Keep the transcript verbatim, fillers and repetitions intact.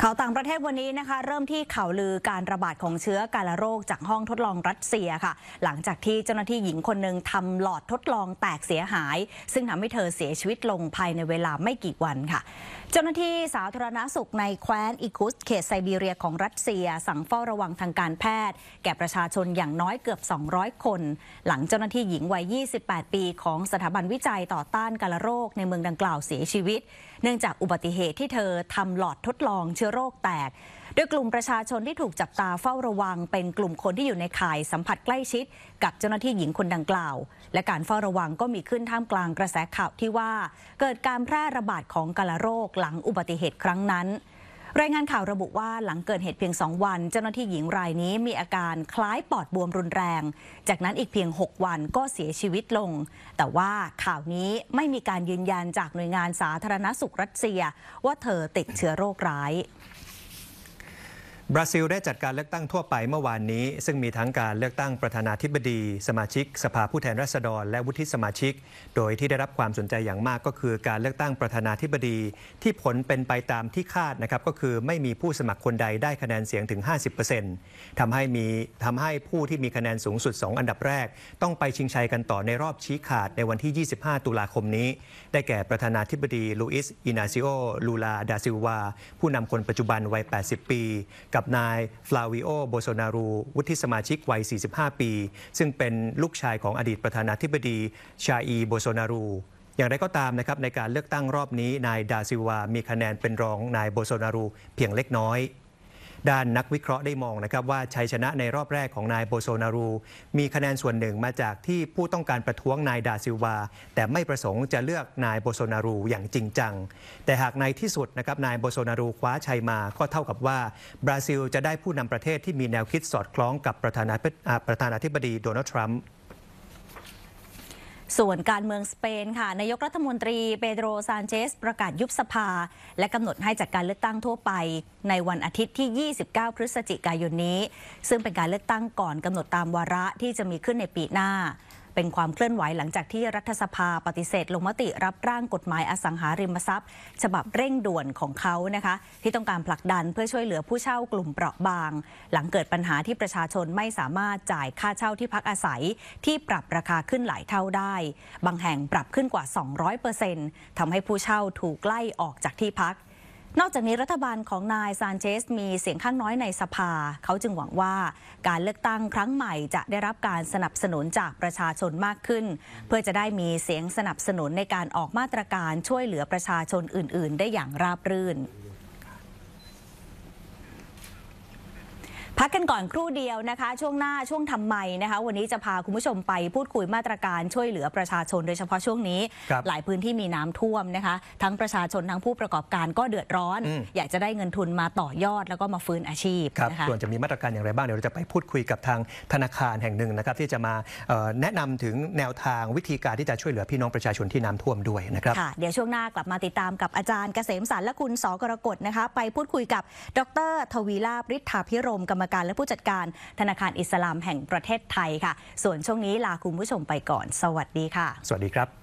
ข่าวต่างประเทศวันนี้นะคะเริ่มที่ข่าวลือการระบาดของเชื้อกาฬโรคจากห้องทดลองรัสเซียค่ะหลังจากที่เจ้าหน้าที่หญิงคนหนึ่งทำหลอดทดลองแตกเสียหายซึ่งทำให้เธอเสียชีวิตลงภายในเวลาไม่กี่วันค่ะเจ้าหน้าที่สาธารณสุขในแคว้นอิกุสเขตไซบีเรียของรัสเซียสั่งเฝ้าระวังทางการแพทย์แก่ประชาชนอย่างน้อยเกือบสองร้อยคนหลังเจ้าหน้าที่หญิงวัยยี่สิบแปดปีของสถาบันวิจัยต่อต้านกาฬโรคในเมืองดังกล่าวเสียชีวิตเนื่องจากอุบัติเหตุที่เธอทำหลอดทดลองเชื้อโรคแตกโดยกลุ่มประชาชนที่ถูกจับตาเฝ้าระวังเป็นกลุ่มคนที่อยู่ในข่ายสัมผัสใกล้ชิดกับเจ้าหน้าที่หญิงคนดังกล่าวและการเฝ้าระวังก็มีขึ้นท่ามกลางกระแสข่าวที่ว่าเกิดการแพร่ระบาดของกาฬโรคหลังอุบัติเหตุครั้งนั้นรายงานข่าวระบุว่าหลังเกิดเหตุเพียงสองวันเจ้าหน้าที่หญิงรายนี้มีอาการคล้ายปอดบวมรุนแรงจากนั้นอีกเพียงหกวันก็เสียชีวิตลงแต่ว่าข่าวนี้ไม่มีการยืนยันจากหน่วยงานสาธารณสุขรัสเซียว่าเธอติดเชื้อโรคร้ายบราซิลได้จัดการเลือกตั้งทั่วไปเมื่อวานนี้ซึ่งมีทั้งการเลือกตั้งประธานาธิบดีสมาชิกสภาผู้แทนราษฎรและวุฒิสมาชิกโดยที่ได้รับความสนใจอย่างมากก็คือการเลือกตั้งประธานาธิบดีที่ผลเป็นไปตามที่คาดนะครับก็คือไม่มีผู้สมัครคนใดได้คะแนนเสียงถึง ห้าสิบเปอร์เซ็นต์ ทำให้มีทำให้ผู้ที่มีคะแนนสูงสุดสองอันดับแรกต้องไปชิงชัยกันต่อในรอบชี้ขาดในวันที่ยี่สิบห้าตุลาคมนี้ได้แก่ประธานาธิบดีลูอิสอินาซิโอลูลาดาซิลวาผู้นำคนปัจจุบันวัยแปดสิบปีกับนายฟลาวิโอโบโซนารูวุฒิสมาชิกวัยสี่สิบห้าปีซึ่งเป็นลูกชายของอดีตประธานาธิบดีชาอีโบโซนารูอย่างไรก็ตามนะครับในการเลือกตั้งรอบนี้นายดาซิลวามีคะแนนเป็นรองนายโบโซนารูเพียงเล็กน้อยด้านนักวิเคราะห์ได้มองนะครับว่าชัยชนะในรอบแรกของนายโบโซนารูมีคะแนนส่วนหนึ่งมาจากที่ผู้ต้องการประท้วงนายดาซิลวาแต่ไม่ประสงค์จะเลือกนายโบโซนารูอย่างจริงจังแต่หากในที่สุดนะครับนายโบโซนารูคว้าชัยมาก็เท่ากับว่าบราซิลจะได้ผู้นำประเทศที่มีแนวคิดสอดคล้องกับประธานาธิบดีประธานาธิบดีโดนัลด์ทรัมป์ส่วนการเมืองสเปนค่ะนายกรัฐมนตรีเปโดรซานเชสประกาศยุบสภาและกำหนดให้จัดการเลือกตั้งทั่วไปในวันอาทิตย์ที่ยี่สิบเก้าพฤศจิกายนนี้ซึ่งเป็นการเลือกตั้งก่อนกำหนดตามวาระที่จะมีขึ้นในปีหน้าเป็นความเคลื่อนไหวหลังจากที่รัฐสภาปฏิเสธลงมติรับร่างกฎหมายอสังหาริมทรัพย์ฉบับเร่งด่วนของเขานะคะที่ต้องการผลักดันเพื่อช่วยเหลือผู้เช่ากลุ่มเปราะบางหลังเกิดปัญหาที่ประชาชนไม่สามารถจ่ายค่าเช่าที่พักอาศัยที่ปรับราคาขึ้นหลายเท่าได้บางแห่งปรับขึ้นกว่า สองร้อยเปอร์เซ็นต์ ทำให้ผู้เช่าถูกไล่ออกจากที่พักนอกจากนี้รัฐบาลของนายซานเชสมีเสียงข้างน้อยในสภาเขาจึงหวังว่าการเลือกตั้งครั้งใหม่จะได้รับการสนับสนุนจากประชาชนมากขึ้นเพื่อจะได้มีเสียงสนับสนุนในการออกมาตรการช่วยเหลือประชาชนอื่นๆได้อย่างราบรื่นพักกันก่อนครู่เดียวนะคะช่วงหน้าช่วงทำไมนะคะวันนี้จะพาคุณผู้ชมไปพูดคุยมาตรการช่วยเหลือประชาชนโดยเฉพาะช่วงนี้หลายพื้นที่มีน้ำท่วมนะคะทั้งประชาชนทั้งผู้ประกอบการก็เดือดร้อนอยากจะได้เงินทุนมาต่อยอดแล้วก็มาฟื้นอาชีพนะคะส่วนจะมีมาตรการอย่างไรบ้างเดี๋ยวเราจะไปพูดคุยกับทางธนาคารแห่งหนึ่งนะครับที่จะมาแนะนำถึงแนวทางวิธีการที่จะช่วยเหลือพี่น้องประชาชนที่น้ำท่วมด้วยนะครับค่ะเดี๋ยวช่วงหน้ากลับมาติดตามกับอาจารย์เกษมสรรและคุณสกรกฎนะคะไปพูดคุยกับดร.ทวีลาภฤทธาภิรมย์กรรมการและผู้จัดการธนาคารอิสลามแห่งประเทศไทยค่ะส่วนช่วงนี้ลาคุณผู้ชมไปก่อนสวัสดีค่ะสวัสดีครับ